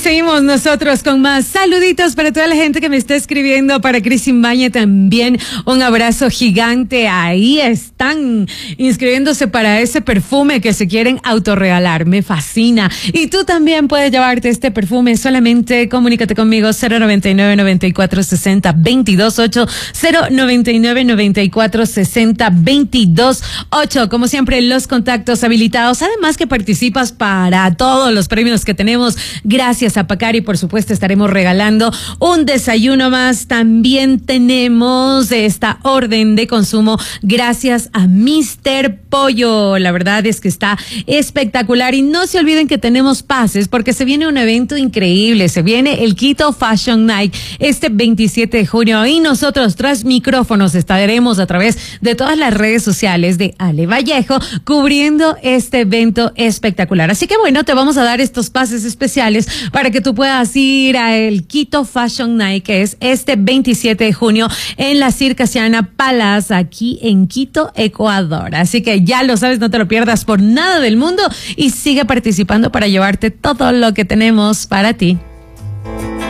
seguimos nosotros con más saluditos para toda la gente que me está escribiendo, para Cris Imbaña también, un abrazo gigante. Ahí están inscribiéndose para ese perfume que se quieren autorregalar, me fascina. Y tú también puedes llevarte este perfume, solamente comunícate conmigo 099-9460-228, 099-9460-228. Como siempre, los contactos habilitados, además que participas para todos los premios que tenemos. Gracias a Pacari, por supuesto, estaremos regalando un desayuno más. También tenemos esta orden de consumo gracias a Mr. Pollo. La verdad es que está espectacular. Y no se olviden que tenemos pases porque se viene un evento increíble. Se viene el Quito Fashion Night este 27 de junio. Y nosotros, tras micrófonos, estaremos a través de todas las redes sociales de Ale Vallejo cubriendo este evento espectacular. Así que bueno, te vamos a dar estos pases especiales para que tú puedas ir a el Quito Fashion Night, que es este 27 de junio en la Circasiana Palace, aquí en Quito, Ecuador. Así que ya lo sabes, no te lo pierdas por nada del mundo y sigue participando para llevarte todo lo que tenemos para ti.